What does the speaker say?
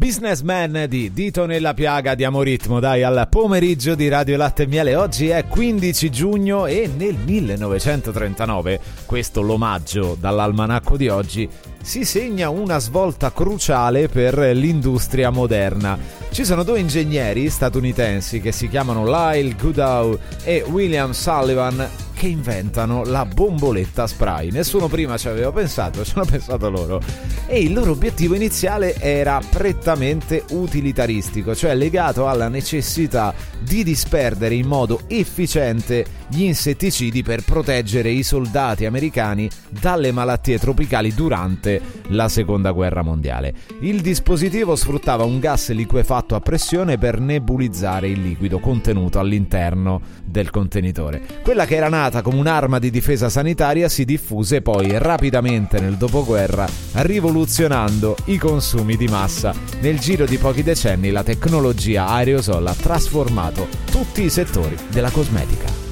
Businessman di Dito nella piaga, diamo ritmo dai al pomeriggio di Radio Latte e Miele. Oggi è 15 giugno e nel 1939, questo l'omaggio dall'almanacco di oggi, si segna una svolta cruciale per l'industria moderna. Ci sono due ingegneri statunitensi che si chiamano Lyle Goodall e William Sullivan che inventano la bomboletta spray. Nessuno prima ci aveva pensato, ci hanno pensato loro. E il loro obiettivo iniziale era prettamente utilitaristico, cioè legato alla necessità di disperdere in modo efficiente gli insetticidi per proteggere i soldati americani dalle malattie tropicali durante la Seconda Guerra Mondiale. Il dispositivo sfruttava un gas liquefatto a pressione per nebulizzare il liquido contenuto all'interno del contenitore. Quella che era nata come un'arma di difesa sanitaria si diffuse poi rapidamente nel dopoguerra, rivoluzionando i consumi di massa. Nel giro di pochi decenni la tecnologia aerosol ha trasformato tutti i settori della cosmetica.